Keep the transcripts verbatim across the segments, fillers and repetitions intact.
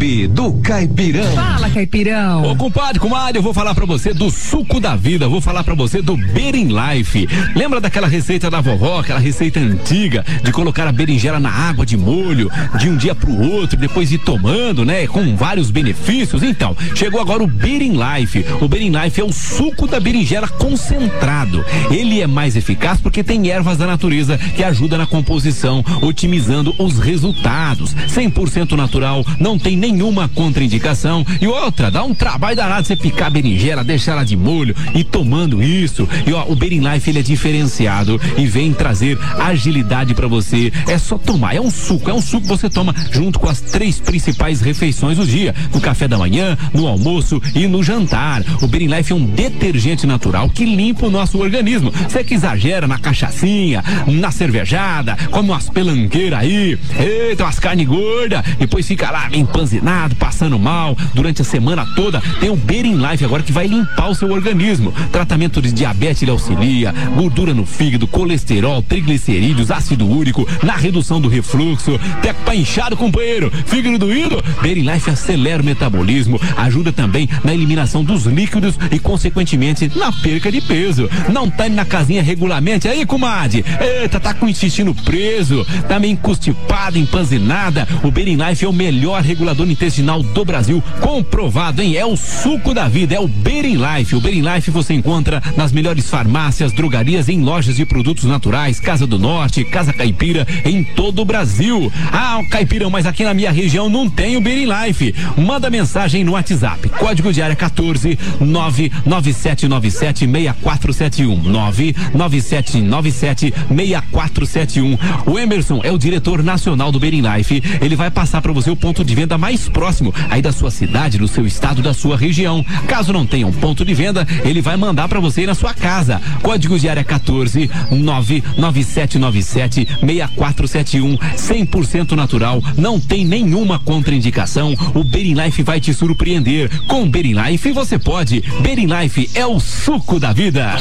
Clube do Caipirão. Fala, Caipirão. Ô, compadre, comadre, eu vou falar pra você do suco da vida, vou falar pra você do Berin Life. Lembra daquela receita da vovó, aquela receita antiga de colocar a berinjela na água de molho, de um dia pro outro, depois ir tomando, né? Com vários benefícios. Então, chegou agora o Berin Life. O Berin Life é o suco da berinjela concentrado. Ele é mais eficaz porque tem ervas da natureza que ajudam na composição, otimizando os resultados. cem por cento natural, não tem nenhuma contraindicação. E outra, dá um trabalho danado você picar a berinjela, deixar ela de molho e tomando isso. E ó, o Berin Life, ele é diferenciado e vem trazer agilidade pra você. É só tomar, é um suco, é um suco que você toma junto com as três principais refeições do dia, no café da manhã, no almoço e no jantar. O Berin Life é um detergente natural que limpa o nosso organismo. Você que exagera na cachaçinha, na cervejada, come umas pelanqueiras aí, eita, umas carnes gordas, depois fica lá empanzinado, passando mal durante a semana toda. Tem o Berin Life agora que vai limpar o seu organismo. Tratamento de diabetes ele auxilia, gordura no fígado, colesterol, triglicerídeos, ácido úrico, na redução do refluxo, até pra inchado, companheiro, fígado doído. Berin Life acelera o metabolismo, ajuda também na eliminação dos líquidos e consequentemente na perca de peso. Não tá indo na casinha regularmente aí, comadre? Eita, tá com o intestino preso, tá meio constipada, empanzinada. O Berin Life é o melhor regulador intestinal do Brasil, comprovado, hein? É o suco da vida, é o Berin Life. O Berin Life você encontra nas melhores farmácias, drogarias, em lojas de produtos naturais, Casa do Norte, Casa Caipira, em todo o Brasil. Ah, Caipirão, mas aqui na minha região não tem o Berin Life. Manda mensagem no WhatsApp, código de área quatorze nove nove sete nove sete seis quatro sete um nove nove sete nove sete seis quatro sete um. O Emerson é o diretor nacional do Berin Life. Ele vai passar para você o ponto de venda mais próximo aí da sua cidade, do seu estado, da sua região. Caso não tenha um ponto de venda, ele vai mandar para você ir na sua casa. Código de área quatorze nove nove sete nove sete seis quatro sete um. cem por cento natural, não tem nenhuma contraindicação. O Berin Life vai te surpreender. Com Berin Life você pode. Berin Life é o suco da vida.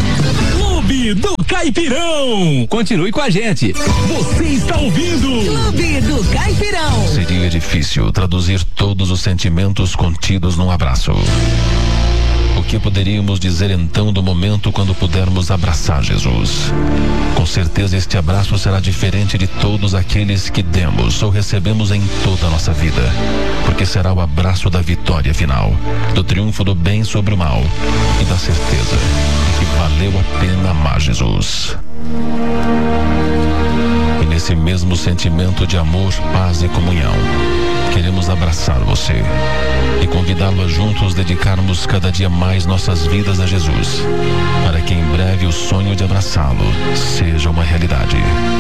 Clube do Caipirão. Continue com a gente. Você está ouvindo Clube do Caipirão. Seria difícil traduzir todos os sentimentos contidos num abraço. O que poderíamos dizer então do momento quando pudermos abraçar Jesus? Com certeza este abraço será diferente de todos aqueles que demos ou recebemos em toda a nossa vida, porque será o abraço da vitória final, do triunfo do bem sobre o mal e da certeza de que valeu a pena amar Jesus. E nesse mesmo sentimento de amor, paz e comunhão, queremos abraçar você e convidá-lo a juntos dedicarmos cada dia mais nossas vidas a Jesus, para que em breve o sonho de abraçá-lo seja uma realidade.